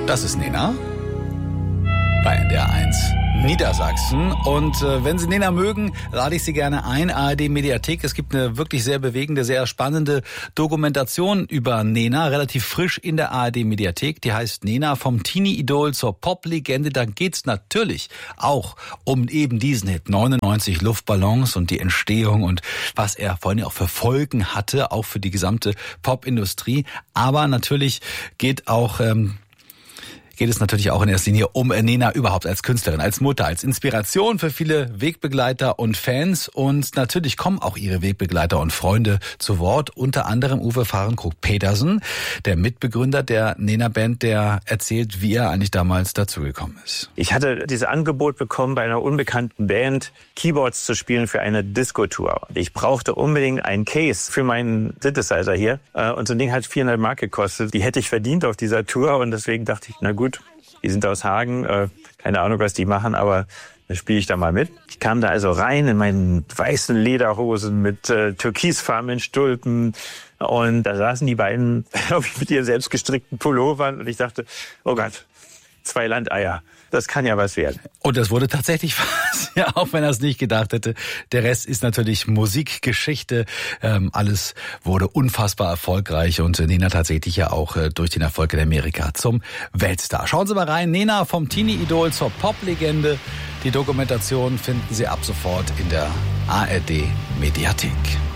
Das ist Nena bei NDR 1 Niedersachsen. Und wenn Sie Nena mögen, lade ich Sie gerne ein. ARD Mediathek. Es gibt eine wirklich sehr bewegende, sehr spannende Dokumentation über Nena, relativ frisch in der ARD Mediathek. Die heißt Nena, vom Teenie-Idol zur Pop-Legende. Da geht's natürlich auch um eben diesen Hit 99 Luftballons und die Entstehung und was er vor allem auch für Folgen hatte, auch für die gesamte Popindustrie. Aber natürlich geht es natürlich auch in erster Linie um Nena überhaupt als Künstlerin, als Mutter, als Inspiration für viele Wegbegleiter und Fans. Und natürlich kommen auch ihre Wegbegleiter und Freunde zu Wort. Unter anderem Uwe Fahrenkrug-Petersen, der Mitbegründer der Nena-Band, der erzählt, wie er eigentlich damals dazugekommen ist. Ich hatte dieses Angebot bekommen, bei einer unbekannten Band Keyboards zu spielen für eine Disco-Tour. Ich brauchte unbedingt einen Case für meinen Synthesizer hier. Und so ein Ding hat 400 Mark gekostet. Die hätte ich verdient auf dieser Tour. Und deswegen dachte ich, na gut, die sind aus Hagen, keine Ahnung, was die machen, aber da spiele ich da mal mit. Ich kam da also rein in meinen weißen Lederhosen mit türkisfarbenen Stulpen und da saßen die beiden, glaube ich, mit ihren selbst gestrickten Pullovern und ich dachte, oh Gott, 2 Landeier. Das kann ja was werden. Und das wurde tatsächlich was, ja, auch wenn er es nicht gedacht hätte. Der Rest ist natürlich Musikgeschichte. Alles wurde unfassbar erfolgreich und Nena tatsächlich ja auch durch den Erfolg in Amerika zum Weltstar. Schauen Sie mal rein, Nena vom Teenie-Idol zur Pop-Legende. Die Dokumentation finden Sie ab sofort in der ARD Mediathek.